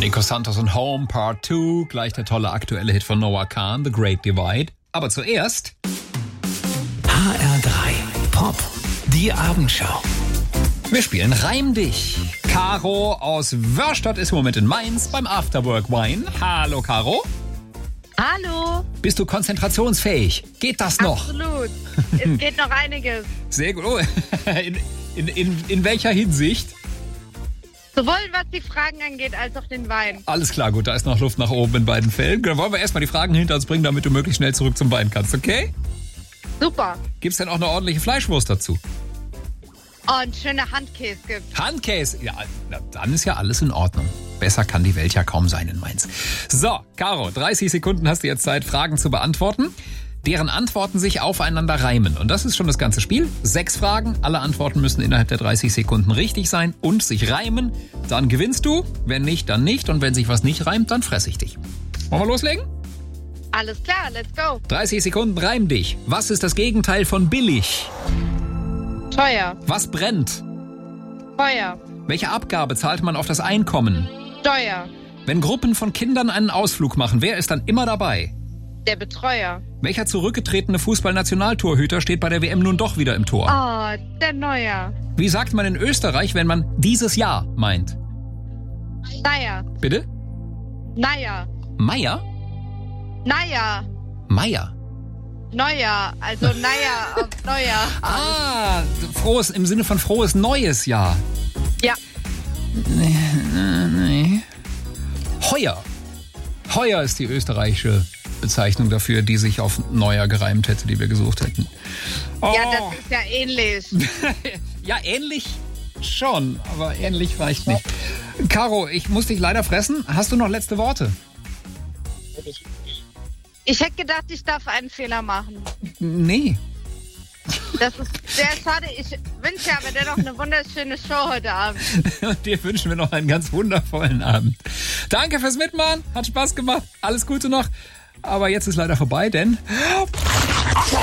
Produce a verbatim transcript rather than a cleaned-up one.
Nico Santos und Home Part zwei, gleich der tolle aktuelle Hit von Noah Kahn, The Great Divide. Aber zuerst H R drei Pop, die Abendschau. Wir spielen Reim dich. Caro aus Wörstadt ist im Moment in Mainz beim Afterwork Wine. Hallo Caro. Hallo. Bist du konzentrationsfähig? Geht das noch? Absolut. Es geht noch einiges. Sehr gut. Oh, in, in, in, in welcher Hinsicht? Sowohl was die Fragen angeht, als auch den Wein. Alles klar, gut, da ist noch Luft nach oben in beiden Fällen. Dann wollen wir erstmal die Fragen hinter uns bringen, damit du möglichst schnell zurück zum Wein kannst, okay? Super. Gibt's denn auch eine ordentliche Fleischwurst dazu? Oh, und schöner Handkäse gibt's. Handkäse? Ja, na, dann ist ja alles in Ordnung. Besser kann die Welt ja kaum sein in Mainz. So, Caro, dreißig Sekunden hast du jetzt Zeit, Fragen zu beantworten, deren Antworten sich aufeinander reimen. Und das ist schon das ganze Spiel. Sechs Fragen, alle Antworten müssen innerhalb der dreißig Sekunden richtig sein und sich reimen. Dann gewinnst du, wenn nicht, dann nicht. Und wenn sich was nicht reimt, dann fress ich dich. Wollen wir loslegen? Alles klar, let's go. dreißig Sekunden, reim dich. Was ist das Gegenteil von billig? Teuer. Was brennt? Feuer. Welche Abgabe zahlt man auf das Einkommen? Steuer. Wenn Gruppen von Kindern einen Ausflug machen, wer ist dann immer dabei? Der Betreuer. Welcher zurückgetretene Fußballnationaltorhüter steht bei der W M nun doch wieder im Tor? Oh, der Neuer. Wie sagt man in Österreich, wenn man dieses Jahr meint? Naja. Bitte? Naja. Meier? Naja. Meier. Neujahr. Also naja, auf Neujahr. Ah, frohes, im Sinne von frohes neues Jahr. Ja. Nee, nee, nee. Heuer. Heuer ist die österreichische Bezeichnung dafür, die sich auf Neujahr gereimt hätte, die wir gesucht hätten. Oh. Ja, das ist ja ähnlich. Ja, ähnlich schon, aber ähnlich reicht nicht. Caro, ich muss dich leider fressen. Hast du noch letzte Worte? Ich hätte gedacht, ich darf einen Fehler machen. Nee. Das ist sehr schade. Ich wünsche aber dennoch eine wunderschöne Show heute Abend. Und dir wünschen wir noch einen ganz wundervollen Abend. Danke fürs Mitmachen. Hat Spaß gemacht. Alles Gute noch. Aber jetzt ist leider vorbei, denn